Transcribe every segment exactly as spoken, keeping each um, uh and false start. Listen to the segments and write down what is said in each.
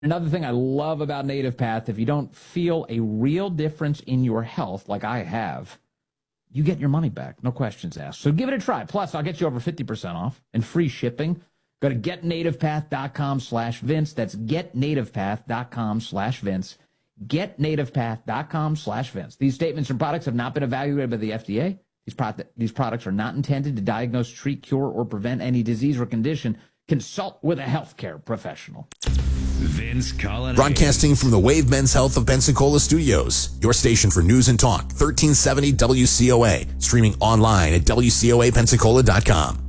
Another thing I love about Native Path, if you don't feel a real difference in your health like I have, you get your money back. No questions asked. So give it a try. Plus, I'll get you over fifty percent off and free shipping. Go to getnativepath.com slash Vince. That's getnativepath.com slash Vince. Getnativepath.com slash Vince. These statements and products have not been evaluated by the F D A. These, pro- these products are not intended to diagnose, treat, cure, or prevent any disease or condition. Consult with a healthcare professional. Vince Colonnese. Broadcasting from the Wave Men's Health of Pensacola studios. Your station for news and talk. thirteen seventy W C O A. Streaming online at W C O A Pensacola dot com.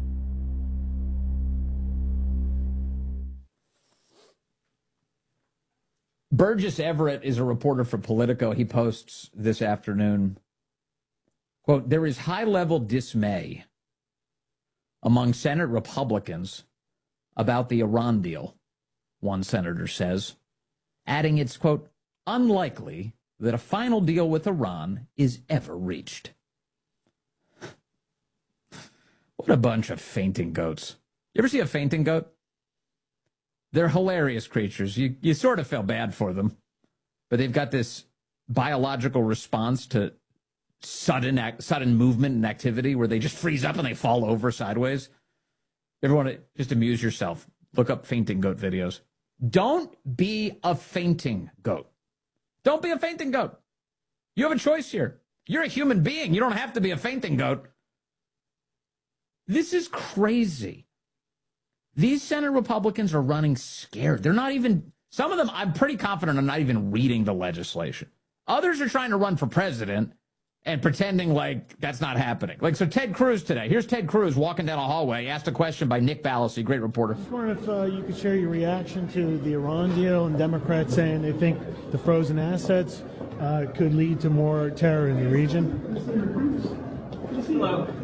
Burgess Everett is a reporter for Politico. He posts this afternoon, quote, there is high-level dismay among Senate Republicans about the Iran deal, one senator says, adding it's, quote, unlikely that a final deal with Iran is ever reached. What a bunch of fainting goats. You ever see a fainting goat? They're hilarious creatures. You you sort of feel bad for them, but they've got this biological response to sudden act, sudden movement and activity where they just freeze up and they fall over sideways. Everyone, just amuse yourself. Look up fainting goat videos. Don't be a fainting goat. Don't be a fainting goat. You have a choice here. You're a human being. You don't have to be a fainting goat. This is crazy. These Senate Republicans are running scared. They're not even, some of them, I'm pretty confident are not even reading the legislation. Others are trying to run for president and pretending like that's not happening. Like, so Ted Cruz today, here's Ted Cruz walking down a hallway, asked a question by Nick Ballasy, great reporter. I just wondering if uh, you could share your reaction to the Iran deal and Democrats saying they think the frozen assets uh, could lead to more terror in the region. Hello.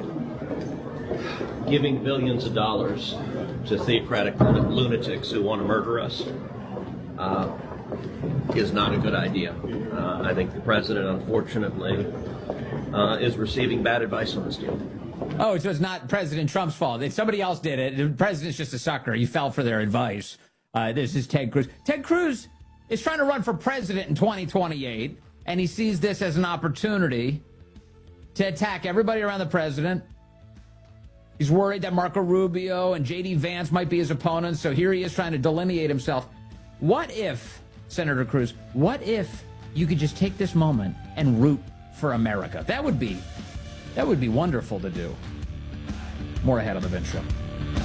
Giving billions of dollars to theocratic lunatics who want to murder us uh, is not a good idea. Uh, I think the president, unfortunately, uh, is receiving bad advice on this deal. Oh, so it's not President Trump's fault. If somebody else did it, the president's just a sucker. He fell for their advice. Uh, this is Ted Cruz. Ted Cruz is trying to run for president in twenty twenty-eight, and he sees this as an opportunity to attack everybody around the president. He's worried that Marco Rubio and J D Vance might be his opponents, so here he is trying to delineate himself. What if, Senator Cruz, what if you could just take this moment and root for America? That would be, that would be wonderful to do. More ahead on the Vince Show.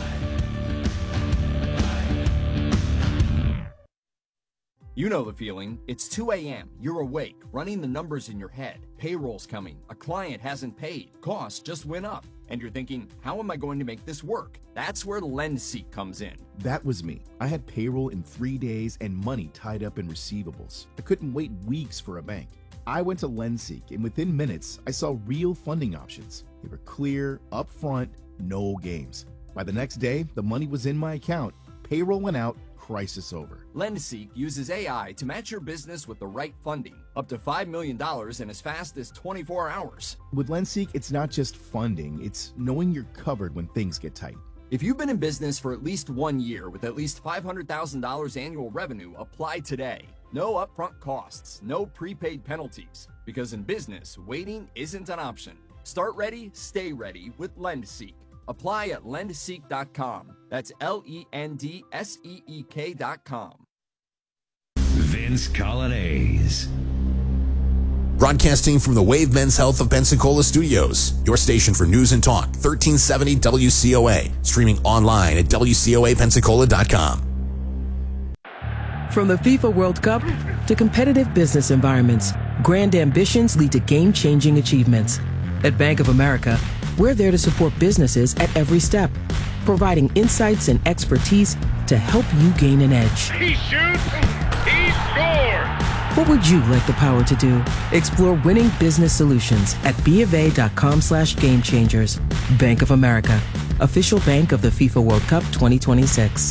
You know the feeling. It's two a.m. You're awake, running the numbers in your head. Payroll's coming. A client hasn't paid. Costs just went up. And you're thinking, how am I going to make this work? That's where LendSeek comes in. That was me. I had payroll in three days and money tied up in receivables. I couldn't wait weeks for a bank. I went to LendSeek, and within minutes, I saw real funding options. They were clear, upfront, no games. By the next day, the money was in my account. Payroll went out. Crisis over. LendSeek uses A I to match your business with the right funding, up to five million dollars in as fast as twenty-four hours. With LendSeek, it's not just funding, it's knowing you're covered when things get tight. If you've been in business for at least one year with at least five hundred thousand dollars annual revenue, apply today. No upfront costs, no prepaid penalties, because in business, waiting isn't an option. Start ready, stay ready with LendSeek. Apply at lendseek dot com. That's L E N D S E E K dot com. Vince Colonnese. Broadcasting from the Wave Men's Health of Pensacola studios. Your station for news and talk. thirteen seventy W C O A. Streaming online at W C O A Pensacola dot com. From the FIFA World Cup to competitive business environments, grand ambitions lead to game-changing achievements. At Bank of America, we're there to support businesses at every step, providing insights and expertise to help you gain an edge. He shoots, he scores! What would you like the power to do? Explore winning business solutions at BofA.com slash game changers. Bank of America, official bank of the FIFA World Cup twenty twenty-six.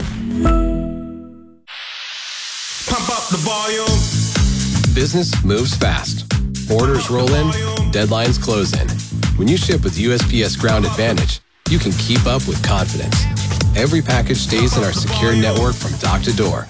Pump up the volume. Business moves fast. Orders roll in, deadlines close in. When you ship with U S P S Ground Advantage, you can keep up with confidence. every package stays in our secure network from dock to door.